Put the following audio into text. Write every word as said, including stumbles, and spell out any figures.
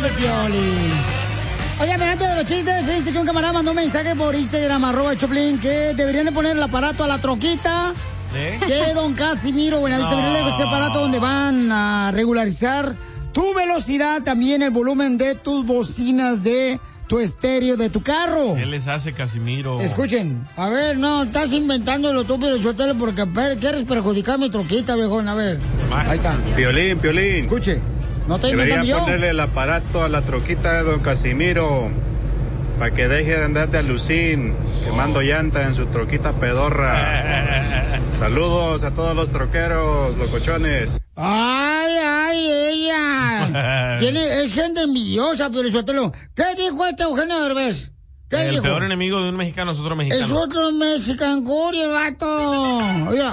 de Piolín. Oye, pero antes de los chistes, fíjense que un camarada mandó un mensaje por Instagram, arroba Choplin, que deberían de poner el aparato a la troquita. ¿Eh? Que don Casimiro, Buenavista, no. Ese aparato donde van a regularizar tu velocidad, también el volumen de tus bocinas de tu estéreo de tu carro. ¿Qué les hace Casimiro? Escuchen, a ver, no, estás inventándolo tú, pero yo te lo porque ver, quieres perjudicar mi troquita, viejón, a ver. Ahí está. Piolín, Piolín. Escuche, no te inventando yo. Deberían ponerle el aparato a la troquita de don Casimiro para que deje de andar de alucín, quemando llanta en su troquita pedorra. Saludos a todos los troqueros, locochones. Ay, ay, ella. Tiene, es gente envidiosa, pero yo te lo... ¿Qué dijo este Eugenio Derbez? ¿Qué el dijo? peor enemigo de un mexicano es otro mexicano. Es otro mexicano, el vato. Oiga,